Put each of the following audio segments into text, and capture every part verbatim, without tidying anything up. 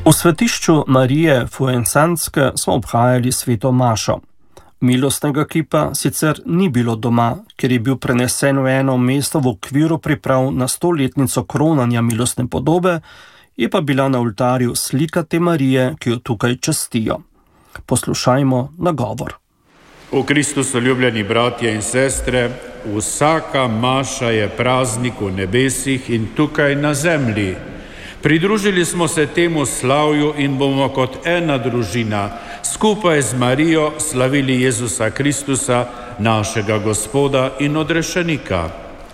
V svetišču Marije Fuensantske smo obhajali sveto mašo. Milostnega kipa sicer ni bilo doma, ker je bil prenesen v eno mesto v okviru priprav na stoletnico kronanja milostne podobe, je pa bila na oltarju slika te Marije, ki jo tukaj častijo. Poslušajmo nagovor. V Kristusu ljubljeni bratje in sestre, vsaka maša je praznik v nebesih in tukaj na zemlji. Pridružili smo se temu slavju in bomo kot ena družina skupaj z Marijo slavili Jezusa Kristusa, našega Gospoda in odrešenika.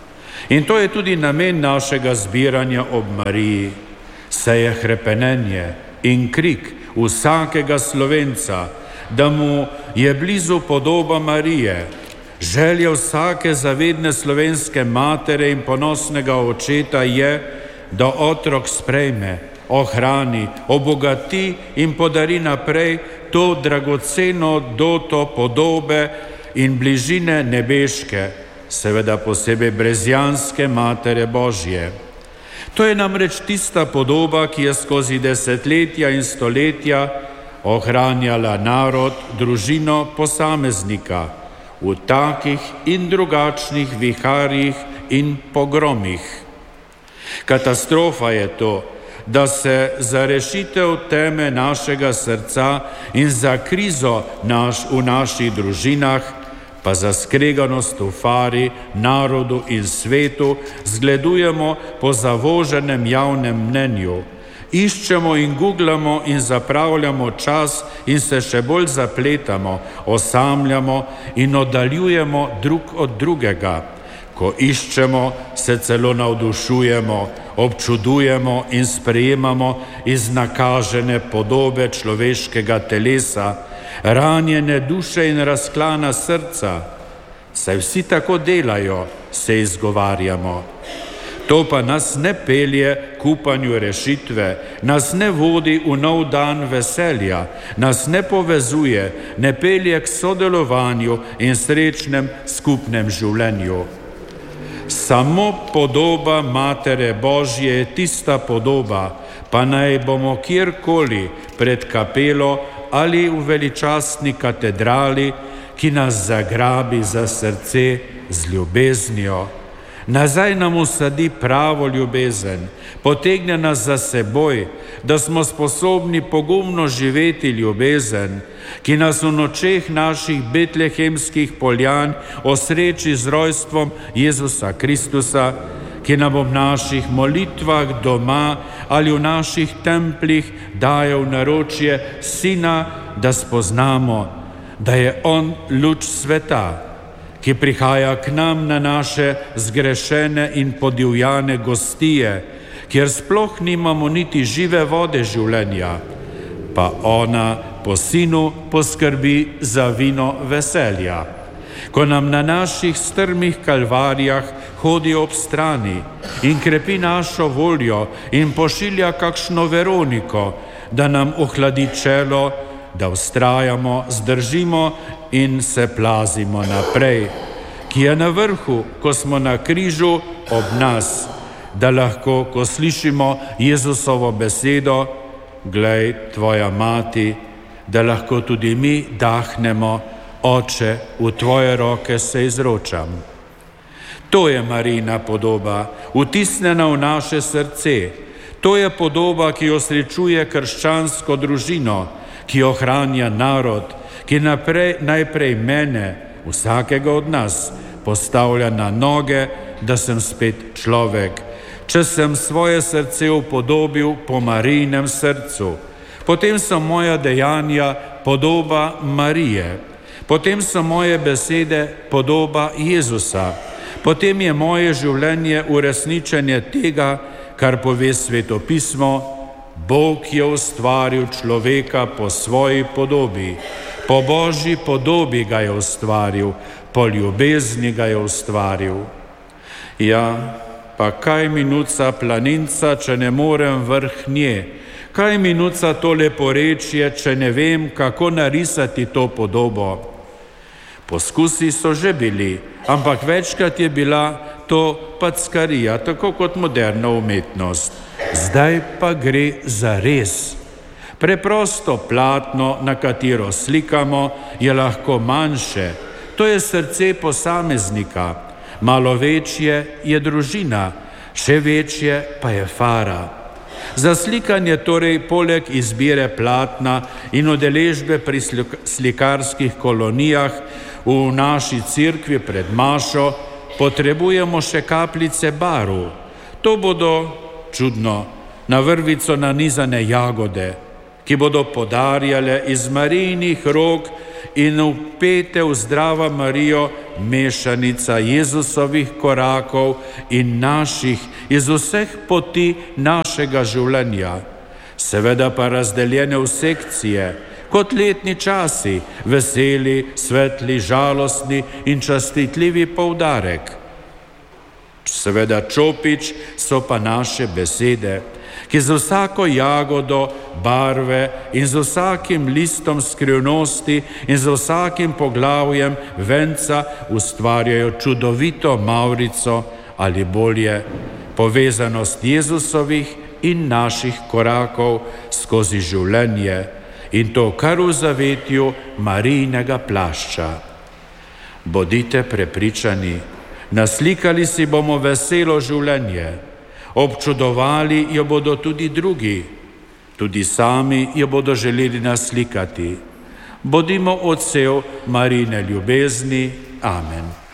In to je tudi namen našega zbiranja ob Mariji. Saj je hrepenenje in krik vsakega Slovenca, da mu je blizu podoba Marije. Želja vsake zavedne slovenske matere in ponosnega očeta je, da otrok sprejme, ohrani, obogati in podari naprej to dragoceno doto podobe in bližine nebeške, seveda posebej brezjanske Matere Božje. To je namreč tista podoba, ki je skozi desetletja in stoletja ohranjala narod, družino, posameznika v takih in drugačnih viharjih in pogromih. Katastrofa je to, da se za rešitev teme našega srca in za krizo naš, v naših družinah, pa za skreganost v fari, narodu in svetu zgledujemo po zavoženem javnem mnenju. Iščemo in googlamo in zapravljamo čas in se še bolj zapletamo, osamljamo in oddaljujemo drug od drugega. Ko iščemo, se celo navdušujemo, občudujemo in sprejemamo iznakažene podobe človeškega telesa, ranjene duše in razklana srca. Saj vsi tako delajo, se izgovarjamo. To pa nas ne pelje k upanju rešitve, nas ne vodi v nov dan veselja, nas ne povezuje, ne pelje k sodelovanju in srečnem skupnem življenju. Samo podoba Matere Božje je tista podoba, pa naj bomo kjerkoli pred kapelo ali v veličastni katedrali, ki nas zagrabi za srce z ljubeznijo. Nazaj nam usadi pravo ljubezen, potegne nas za seboj, da smo sposobni pogumno živeti ljubezen, ki nas v nočeh naših betlehemskih poljan osreči z rojstvom Jezusa Kristusa, ki nam v naših molitvah doma ali v naših templih daje v naročje Sina, da spoznamo, da je On luč sveta, ki prihaja k nam na naše zgrešene in podivjane gostije, kjer sploh nimamo niti žive vode življenja, pa ona po Sinu poskrbi za vino veselja. Ko nam na naših strmih kalvarijah hodi ob strani in krepi našo voljo in pošilja kakšno Veroniko, da nam ohladi čelo, da vztrajamo, zdržimo in se plazimo naprej, ki je na vrhu, ko smo na križu ob nas, da lahko, ko slišimo Jezusovo besedo, glej, tvoja mati, da lahko tudi mi dahnemo, Oče, v tvoje roke se izročam. To je Marijina podoba, vtisnjena v naše srce. To je podoba, ki osrečuje krščansko družino, ki ohranja narod, ki naprej, najprej mene, vsakega od nas, postavlja na noge, da sem spet človek. Če sem svoje srce upodobil po Marijinem srcu, potem so moja dejanja podoba Marije, potem so moje besede podoba Jezusa, potem je moje življenje uresničenje tega, kar pove Sveto pismo: Bog je ustvaril človeka po svoji podobi, po Božji podobi ga je ustvaril, po ljubezni ga je ustvaril. Ja, pa kaj mi nuca planinca, če ne morem vrh nje? Kaj mi nuca to leporečje, če ne vem, kako narisati to podobo? Poskusi so že bili, ampak večkrat je bila to packarija, tako kot moderna umetnost. Zdaj pa gre za res. Preprosto platno, na katero slikamo, je lahko manjše. To je srce posameznika. Malo večje je družina, še večje pa je fara. Za slikanje torej poleg izbire platna in udeležbe pri slikarskih kolonijah v naši cerkvi pred mašo potrebujemo še kapljice barv. To bodo, čudno, na vrvico nanizane jagode, ki bodo podarjale iz Marijinih rok in vpete v Zdravo Marijo mešanica Jezusovih korakov in naših iz vseh poti našega življenja. Seveda pa razdeljene v sekcije, kot letni časi, veseli, svetli, žalostni in častitljivi poudarek. Seveda čopič so pa naše besede, ki z vsako jagodo, barve in z vsakim listom skrivnosti in z vsakim poglavjem venca ustvarjajo čudovito mavrico ali bolje povezanost Jezusovih in naših korakov skozi življenje in to kar v zavetju Marijinega plašča. Bodite prepričani, naslikali si bomo veselo življenje. Občudovali jo bodo tudi drugi, tudi sami jo bodo želeli naslikati. Bodimo odsev Marijine ljubezni. Amen.